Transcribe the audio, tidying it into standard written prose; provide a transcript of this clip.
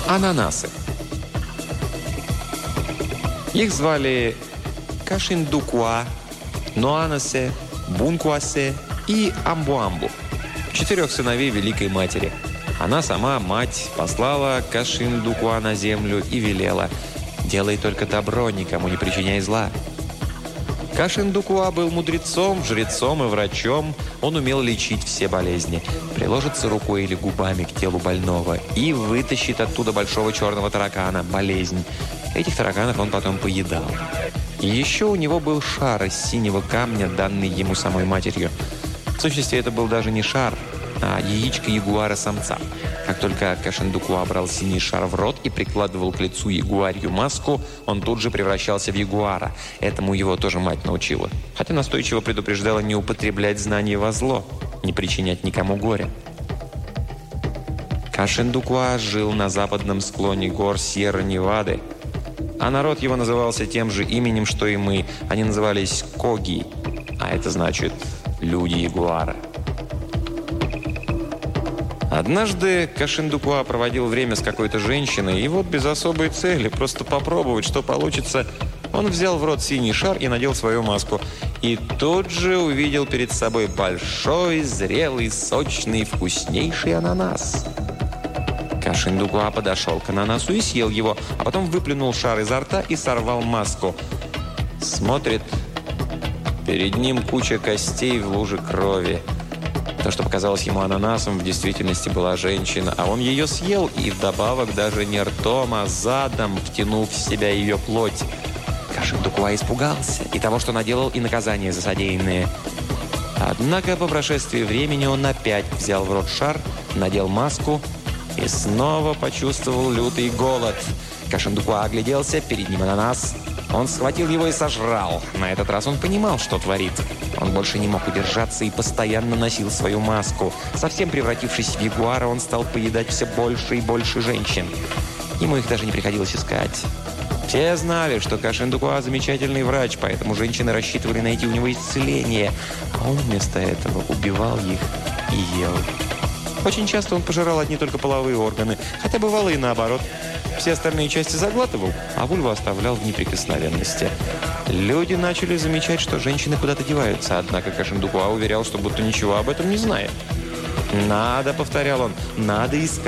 Ананасы. Их звали Кашиндукуа, Ноанасе, Бункуасе и Амбуамбу. 4 сыновей Великой Матери. Она сама, мать, послала Кашиндукуа на землю и велела: «Делай только добро, никому не причиняй зла». Кашиндукуа был мудрецом, жрецом и врачом. Он умел лечить все болезни. Приложится рукой или губами к телу больного и вытащит оттуда большого черного таракана – болезнь. Этих тараканов он потом поедал. И еще у него был шар из синего камня, данный ему самой матерью. В сущности, это был даже не шар, а яичко ягуара-самца. Как только Кашиндукуа брал синий шар в рот и прикладывал к лицу ягуарью маску, он тут же превращался в ягуара. Этому его тоже мать научила. Хотя настойчиво предупреждала не употреблять знания во зло, не причинять никому горя. Кашиндукуа жил на западном склоне гор Сьерра-Невады, а народ его назывался тем же именем, что и мы. Они назывались Коги, а это значит «люди-ягуара». Однажды Кашиндукуа проводил время с какой-то женщиной, и вот без особой цели, просто попробовать, что получится, он взял в рот синий шар и надел свою маску. И тут же увидел перед собой большой, зрелый, сочный, вкуснейший ананас. Кашиндукуа подошел к ананасу и съел его, а потом выплюнул шар изо рта и сорвал маску. Смотрит, перед ним куча костей в луже крови. То, что показалось ему ананасом, в действительности была женщина, а он ее съел и вдобавок даже не ртом, а задом, втянув в себя ее плоть. Кашиндукуа испугался и того, что наделал, и наказание за содеянное. Однако по прошествии времени он опять взял в рот шар, надел маску и снова почувствовал лютый голод. Кашиндукуа огляделся, перед ним ананас. Он схватил его и сожрал. На этот раз он понимал, что творит. Он больше не мог удержаться и постоянно носил свою маску. Совсем превратившись в ягуара, он стал поедать все больше и больше женщин. Ему их даже не приходилось искать. Все знали, что Кашиндукуа замечательный врач, поэтому женщины рассчитывали найти у него исцеление. А он вместо этого убивал их и ел. Очень часто он пожирал одни только половые органы, хотя бывало и наоборот. Все остальные части заглатывал, а вульву оставлял в неприкосновенности. Люди начали замечать, что женщины куда-то деваются, однако Кашиндукуа уверял, что будто ничего об этом не знает. «Надо», — повторял он, — «надо искать